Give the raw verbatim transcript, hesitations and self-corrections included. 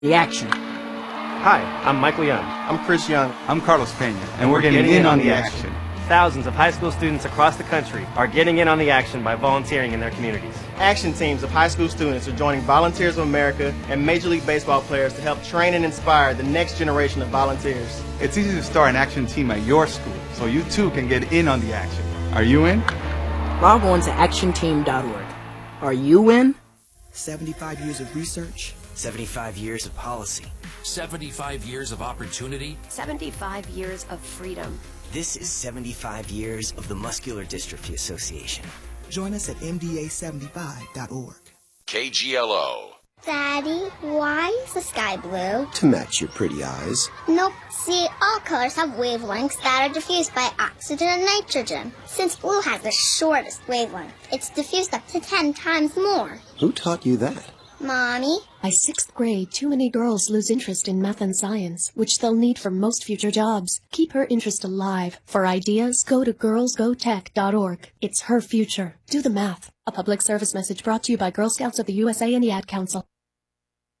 The action. Hi, I'm Michael Young. I'm Chris Young. I'm Carlos Pena, and, and we're getting, getting in, in on the action. action. Thousands of high school students across the country are getting in on the action by volunteering in their communities. Action teams of high school students are joining Volunteers of America and Major League Baseball players to help train and inspire the next generation of volunteers. It's easy to start an action team at your school, so you too can get in on the action. Are you in? Log on to action team dot org. Are you in? seventy-five years of research. seventy-five years of policy. seventy-five years of opportunity. seventy-five years of freedom. This is seventy-five years of the Muscular Dystrophy Association. Join us at M D A seventy-five dot org. K G L O. Daddy, why is the sky blue? To match your pretty eyes. Nope. See, all colors have wavelengths that are diffused by oxygen and nitrogen. Since blue has the shortest wavelength, it's diffused up to ten times more. Who taught you that? Mommy? By sixth grade, too many girls lose interest in math and science, which they'll need for most future jobs. Keep her interest alive. For ideas, go to girls go tech dot org. It's her future. Do the math. A public service message brought to you by Girl Scouts of the U S A and the Ad Council.